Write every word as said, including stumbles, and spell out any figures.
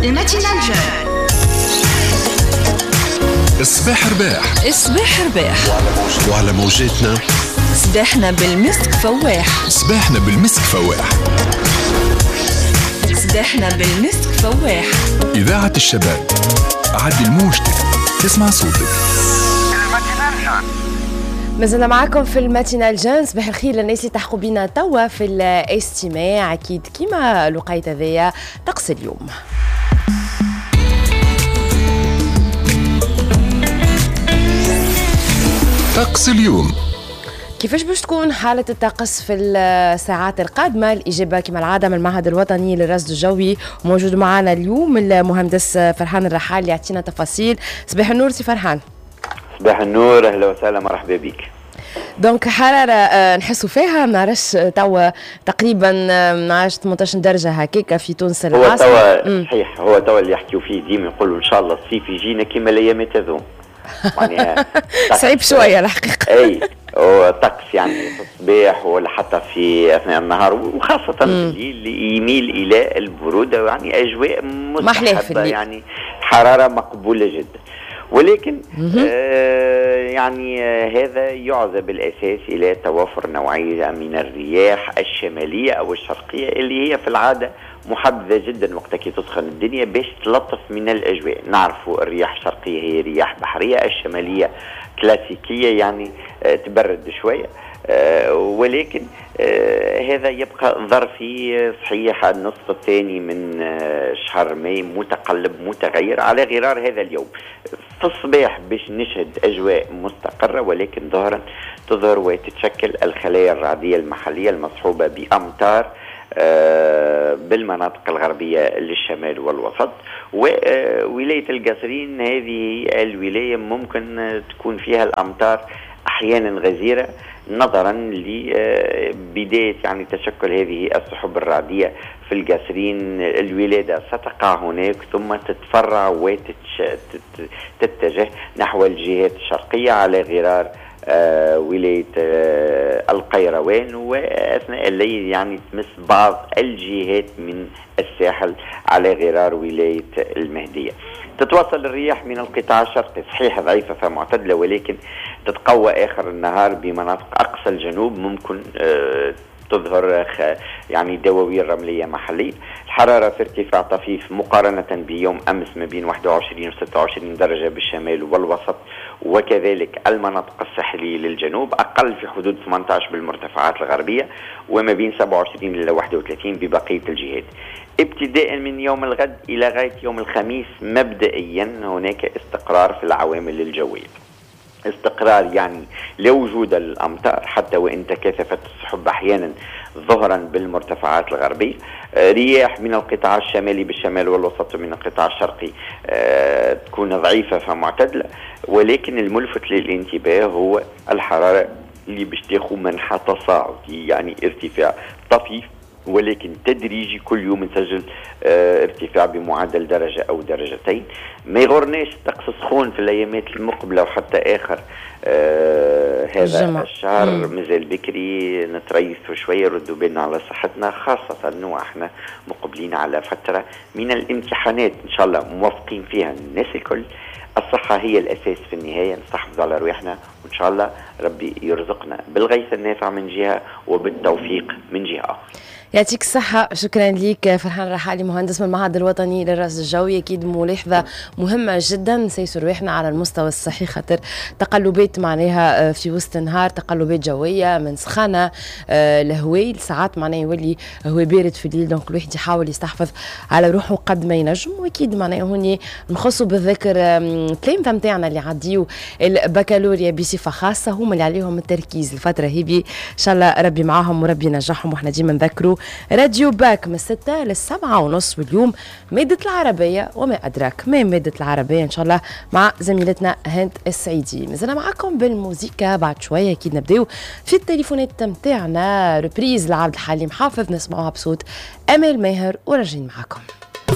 الماتينال جون. الصباح رباح، الصباح رباح، وعلى موجاتنا صباحنا بالمسك فواح، صباحنا بالمسك فواح، صباحنا بالمسك فواح. إذاعة الشباب، عدل موجتك تسمع صوتك. مازلنا معاكم في الماتينال جون. صباح الخير للناس اللي تحقوا بينا توا في الاستماع. اكيد كيما لقيت هذايا طقس اليوم. طقس اليوم كيفاش باش تكون حالة الطقس في الساعات القادمة؟ الإجابة كما العادة من المعهد الوطني للرصد الجوي. موجود معنا اليوم المهندس فرحان الرحال اللي يعطينا تفاصيل. صباح النور سي فرحان. صباح النور، أهلا وسهلا، مرحبا بك. دونك حرارة نحسوا فيها ما نعرفش توا تقريبا ما نعرفش ثمانية عشر درجة هكاك في تونس العاصمة. هو توا صحيح، هو توا اللي يحكيوا فيه ديما يقولوا إن شاء الله الصيف يجينا كما الأيام تذوم. معناها صعيب شوية الحقيقة. أي طقس يعني في الصباح ولا حتى في أثناء النهار وخاصة في الليل يميل إلى البرودة، يعني أجواء مستحبة، يعني حرارة مقبولة جدا. ولكن آه يعني آه هذا يعزى بالأساس إلى توافر نوعية من الرياح الشمالية أو الشرقية اللي هي في العادة محبذة جدا وقت كي تدخل الدنيا باش تلطف من الأجواء. نعرفوا الرياح الشرقية هي رياح بحرية، الشمالية كلاسيكية يعني آه تبرد شوية، آه ولكن آه هذا يبقى ظرفي صحيح. النصف الثاني من آه شهر ماي متقلب متغير على غرار هذا اليوم. في الصباح باش نشهد أجواء مستقرة، ولكن ظهرا تظهر وتتشكل الخلايا الرعدية المحلية المصحوبة بأمطار آه بالمناطق الغربية للشمال والوسط. وولاية القصرين هذه الولاية ممكن تكون فيها الأمطار أحيانا غزيرة نظرا لبداية يعني تشكل هذه السحب الرعدية في القصرين. الولادة ستقع هناك ثم تتفرع وتتجه نحو الجهات الشرقية على غرار آه ولاية آه القيروان، وأثناء الليل يعني تمس بعض الجهات من الساحل على غرار ولاية المهدية. تتواصل الرياح من القطاع الشرقي صحيح ضعيفة فمعتدلة، ولكن تتقوى آخر النهار بمناطق أقصى الجنوب. ممكن آه تظهر يعني دواوير رملية محلية. الحرارة في ارتفاع طفيف مقارنة بيوم أمس ما بين واحد وعشرين و ستة وعشرين درجة بالشمال والوسط، وكذلك المناطق الساحلية للجنوب. أقل في حدود ثمانية عشر بالمرتفعات الغربية، وما بين سبعة وعشرين إلى واحد وثلاثين ببقية الجهات. ابتداء من يوم الغد إلى غاية يوم الخميس مبدئيا هناك استقرار في العوامل الجوية. استقرار يعني لا وجود الأمطار حتى وإن تكاثفت السحب أحيانا ظهرا بالمرتفعات الغربية. رياح من القطاع الشمالي بالشمال والوسط ومن القطاع الشرقي أه تكون ضعيفة فمعتدلة، ولكن الملفت للانتباه هو الحرارة اللي باش تاخذ منحى تصاعدي، يعني ارتفاع طفيف ولكن تدريجي. كل يوم نسجل اه ارتفاع بمعدل درجة أو درجتين. ما يغرناش الطقس السخون في الأيامات المقبلة وحتى آخر اه هذا الجمع. الشهر مازال بكري نتريث شوية، ردوا بالنا على صحتنا، خاصة أنه احنا مقبلين على فترة من الامتحانات إن شاء الله موفقين فيها الناس الكل. الصحة هي الأساس في النهاية، نستحفظ على روحنا وإن شاء الله ربي يرزقنا بالغيث النافع من جهة وبالتوفيق من جهة أخرى. يعطيك الصحة. شكرا لك فرحان الرحالي مهندس من المعهد الوطني للرصد الجوي. أكيد ملاحظة مهمة جدا، نسيسوا رواحنا على المستوى الصحي، خاطر تقلبات معناها في وسط النهار، تقلبات جوية من سخانة لهويل، ساعات معناها يولي هو بارد في الليل. دونك الواحد يحاول يستحفظ على روحه قد ما ينجم. وأكيد معناها هوني نخصوا بالذكر التلامذة نتاعنا اللي عديوا البكالوريا بصفة خاصة، هم اللي عليهم التركيز الفترة هذه. إن شاء الله ربي معاهم وربي ينجحهم. وإحنا ديما نذكروا راديو باك من الستة للسبعة ونص، واليوم مادة العربية وما أدراك ما مادة العربية إن شاء الله مع زميلتنا هند السعيدي. مازلنا معكم بالموسيقى، بعد شوية أكيد نبداو في التليفونات متاعنا. ريبريز لعبد الحليم حافظ نسمعوها بصوت أمل ماهر، وراجعين معكم.